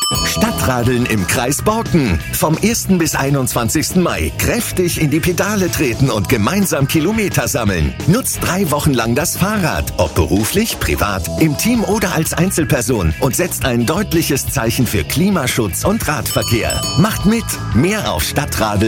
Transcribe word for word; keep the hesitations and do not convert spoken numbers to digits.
Stadtradeln im Kreis Borken. Vom ersten bis einundzwanzigsten Mai kräftig in die Pedale treten und gemeinsam Kilometer sammeln. Nutzt drei Wochen lang das Fahrrad, ob beruflich, privat, im Team oder als Einzelperson und setzt ein deutliches Zeichen für Klimaschutz und Radverkehr. Macht mit! Mehr auf Stadtradel